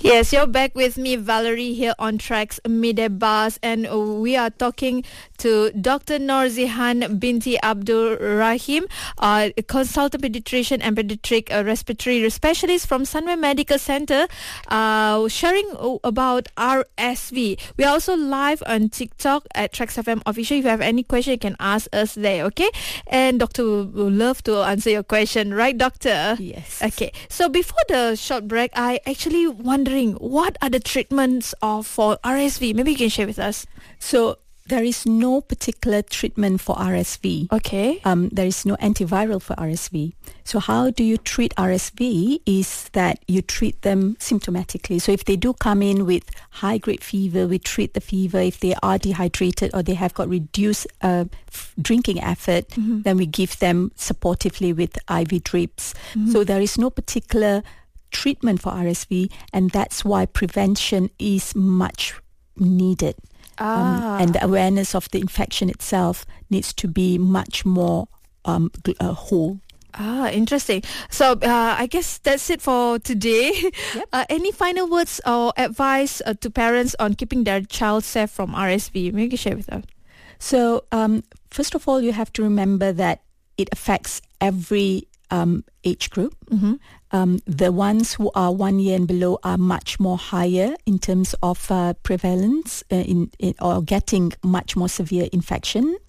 Yes, you're back with me, Valerie, here on Tracks Midday Buzz, and we are talking to Dr. Norzihan binti Abdul Rahim, a consultant pediatrician and pediatric respiratory specialist from Sunway Medical Center, sharing about RSV. We are also live on TikTok at Tracks FM Official. If you have any question, you can ask us there, okay? And Doctor will love to answer your question, right, Doctor? Yes. Okay, so before the short break, I actually wondering what are the treatments for RSV? Maybe you can share with us. So there is no particular treatment for RSV. Okay. There is no antiviral for RSV. So how do you treat RSV is that you treat them symptomatically. So if they do come in with high-grade fever, we treat the fever. If they are dehydrated or they have got reduced drinking effort, then we give them supportively with IV drips. So there is no particular treatment for RSV, and that's why prevention is much needed. And the awareness of the infection itself needs to be much more whole. Interesting. So I guess that's it for today. Yep. Any final words or advice to parents on keeping their child safe from RSV? Maybe you can share with us. So first of all, you have to remember that it affects every age group. The ones who are 1 year and below are much more higher in terms of prevalence or getting much more severe infection.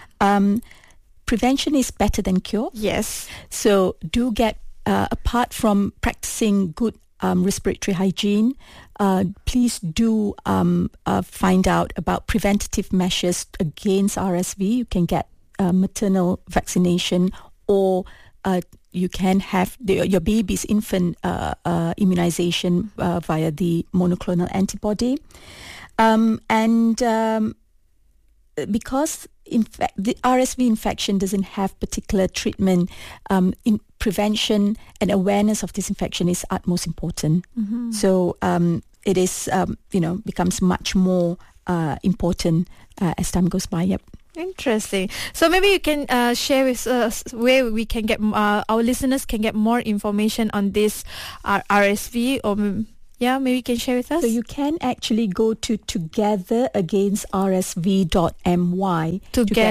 Prevention is better than cure. Yes. So do get, apart from practicing good respiratory hygiene, please do find out about preventative measures against RSV. You can get maternal vaccination, or you can have your baby's infant immunization via the monoclonal antibody. Because the RSV infection doesn't have particular treatment, in prevention and awareness of this infection is utmost important. So it is, becomes much more important as time goes by. Yep. Interesting. So maybe you can share with us where we can get our listeners can get more information on this RSV, or maybe you can share with us. So you can actually go to togetheragainstrsv.my.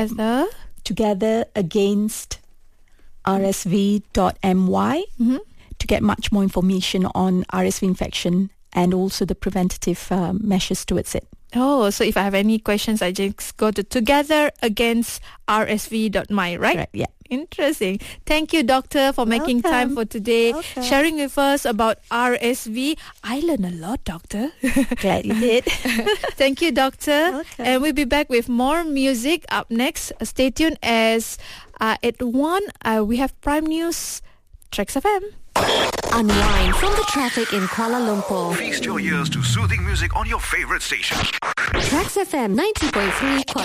Togetheragainstrsv.my to get much more information on RSV infection and also the preventative measures towards it. Oh, so if I have any questions, I just go to togetheragainstrsv.my, right? Right, yeah. Interesting. Thank you, Doctor, for making time for today, sharing with us about RSV. I learned a lot, Doctor. Glad you did. Thank you, Doctor. And we'll be back with more music up next. Stay tuned as at 1, we have Prime News, Tracks FM. Unwind from the traffic in Kuala Lumpur. Feast your ears to soothing music on your favorite station. Tracks FM 90.3 Kuala